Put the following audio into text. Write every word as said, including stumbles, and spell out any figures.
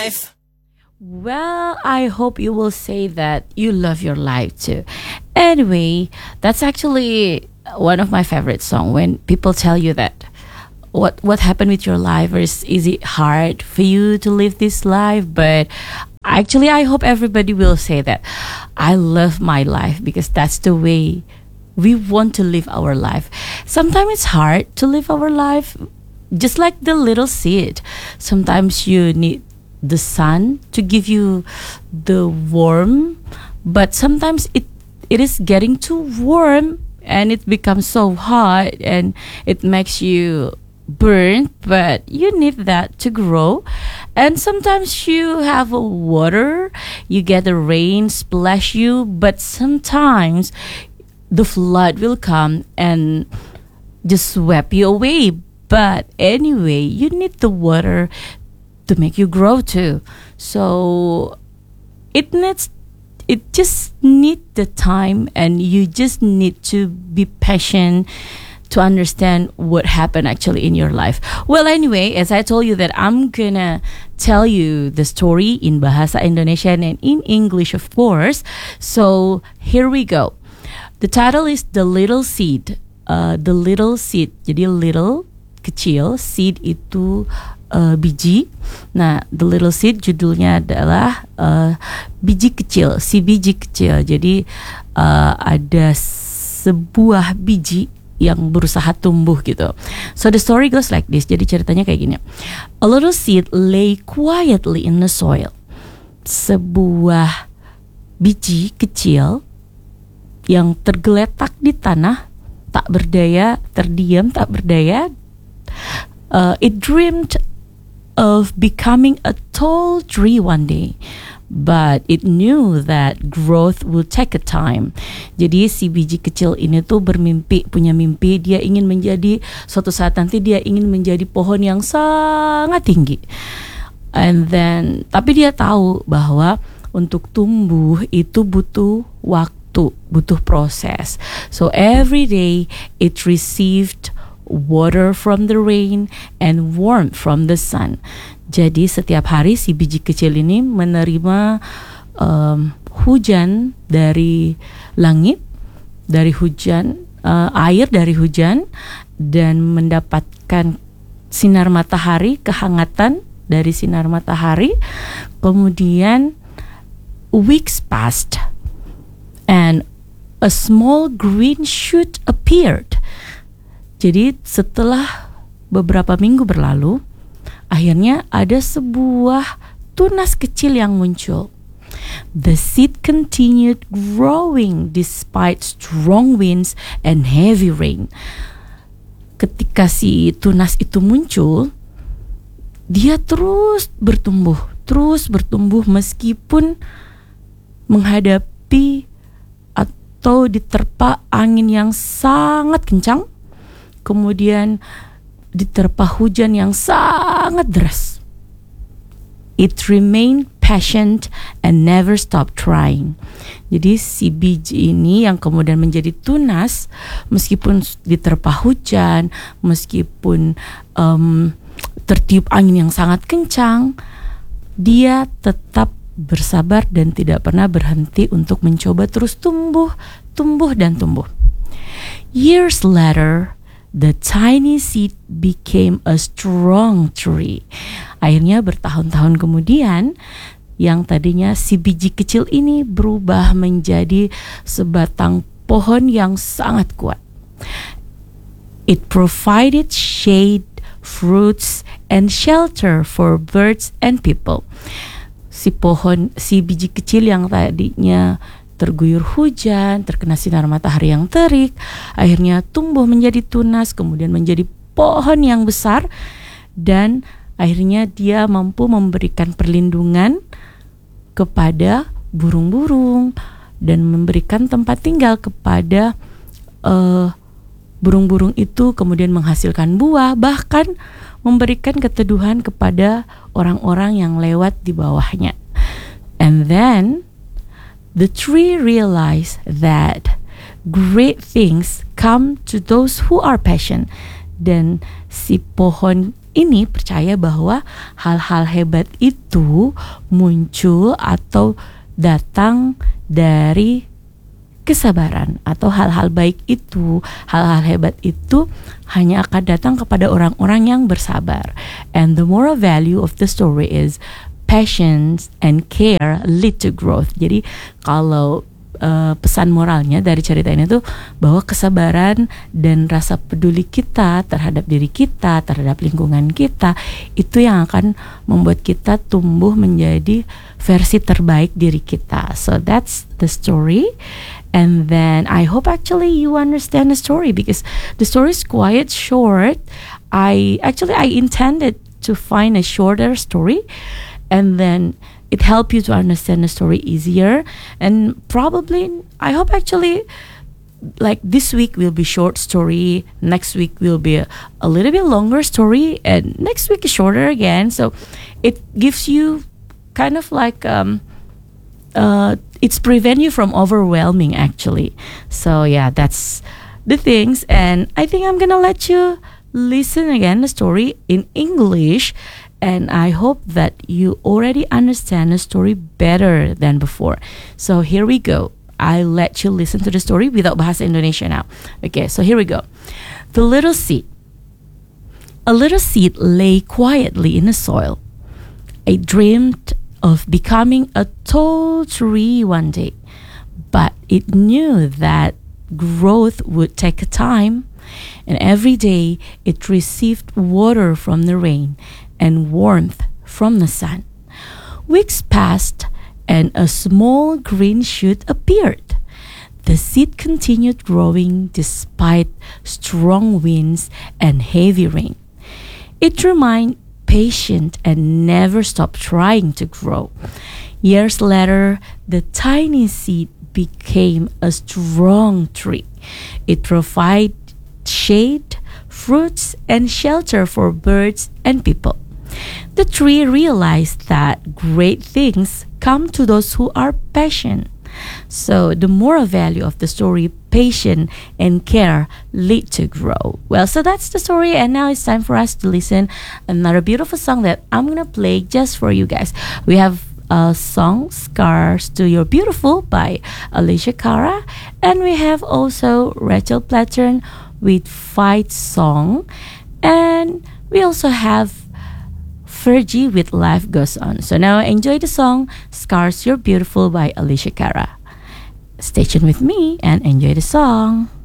life? Well, I hope you will say that you love your life too. Anyway, that's actually one of my favorite songs when people tell you that what what happened with your life, or is, is it hard for you to live this life? But actually, I hope everybody will say that I love my life because that's the way we want to live our life. Sometimes it's hard to live our life, just like the little seed. Sometimes you need the sun to give you the warm, but sometimes it it is getting too warm and it becomes so hot and it makes you burnt, but you need that to grow. And sometimes you have a water, you get the rain splash you, but sometimes the flood will come and just sweep you away. But anyway, you need the water to make you grow too. So it needs it just need the time, and you just need to be patient to understand what happened actually in your life. Well, anyway, as I told you that I'm gonna tell you the story in Bahasa Indonesia and in English, of course. So here we go. The title is The Little Seed. Uh, the Little Seed. Jadi little, kecil, seed itu uh, biji. Nah, The Little Seed judulnya adalah uh, biji kecil, si biji kecil. Jadi uh, ada sebuah biji yang berusaha tumbuh gitu. So the story goes like this. Jadi ceritanya kayak gini. A little seed lay quietly in the soil. Sebuah biji kecil yang tergeletak di tanah, tak berdaya, terdiam, tak berdaya. Uh, it dreamed of becoming a tall tree one day, but it knew that growth will take a time. Jadi si biji kecil ini tuh bermimpi, punya mimpi, dia ingin menjadi, suatu saat nanti dia ingin menjadi pohon yang sangat tinggi. And then, tapi dia tahu bahwa untuk tumbuh itu butuh waktu, butuh proses. So every day it received water from the rain and warmth from the sun. Jadi setiap hari si biji kecil ini menerima um, hujan dari langit, dari hujan, uh, air dari hujan, dan mendapatkan sinar matahari, kehangatan dari sinar matahari. Kemudian weeks passed and a small green shoot appeared. Jadi setelah beberapa minggu berlalu, akhirnya ada sebuah tunas kecil yang muncul. The seed continued growing despite strong winds and heavy rain. Ketika si tunas itu muncul, dia terus bertumbuh, terus bertumbuh meskipun menghadapi atau diterpa angin yang sangat kencang. Kemudian diterpa hujan yang sangat deras. It remained patient and never stopped trying. Jadi si biji ini yang kemudian menjadi tunas, meskipun diterpa hujan, meskipun um, tertiup angin yang sangat kencang, dia tetap bersabar dan tidak pernah berhenti untuk mencoba terus tumbuh, tumbuh dan tumbuh. Years later, the tiny seed became a strong tree. Akhirnya bertahun-tahun kemudian, yang tadinya si biji kecil ini berubah menjadi sebatang pohon yang sangat kuat. It provided shade, fruits, and shelter for birds and people. Si pohon, si biji kecil yang tadinya terguyur hujan, terkena sinar matahari yang terik, akhirnya tumbuh menjadi tunas, kemudian menjadi pohon yang besar, dan akhirnya dia mampu memberikan perlindungan kepada burung-burung dan memberikan tempat tinggal kepada uh, burung-burung itu, kemudian menghasilkan buah, bahkan memberikan keteduhan kepada orang-orang yang lewat di bawahnya. And then the tree realized that great things come to those who are patient. Dan si pohon ini percaya bahwa hal-hal hebat itu muncul atau datang dari kesabaran, atau hal-hal baik itu, hal-hal hebat itu hanya akan datang kepada orang-orang yang bersabar. And the moral value of the story is patience and care lead to growth. Jadi kalau uh, pesan moralnya dari cerita ini tuh bahwa kesabaran dan rasa peduli kita terhadap diri kita, terhadap lingkungan kita, itu yang akan membuat kita tumbuh menjadi versi terbaik diri kita. So that's the story. And then I hope actually you understand the story, because the story is quite short. I actually I intended to find a shorter story, and then it help you to understand the story easier. And probably I hope actually like this week will be short story, next week will be a, a little bit longer story, and next week is shorter again. So it gives you kind of like um uh it's prevent you from overwhelming actually. So yeah, that's the things, and I think I'm gonna let you listen again the story in English, and I hope that you already understand the story better than before. So here we go. I let you listen to the story without bahasa Indonesia now. Okay, so here we go. The little seed. A little seed lay quietly in the soil. It dreamed of becoming a tall tree one day, but it knew that growth would take time, and every day it received water from the rain and warmth from the sun. Weeks passed, and a small green shoot appeared. The seed continued growing despite strong winds and heavy rain. It remained patient and never stopped trying to grow. Years later, the tiny seed became a strong tree. It provided shade, fruits, and shelter for birds and people. The tree realized that great things come to those who are patient. So the moral value of the story, patience and care lead to grow. Well, so that's the story, and now it's time for us to listen another beautiful song that I'm gonna play just for you guys. We have a song Scars to Your Beautiful by Alicia Cara, and we have also Rachel Platten with Fight Song, and we also have Fergie with Life Goes On. So now enjoy the song Scars You're Beautiful by Alicia Cara. Stay tuned with me and enjoy the song.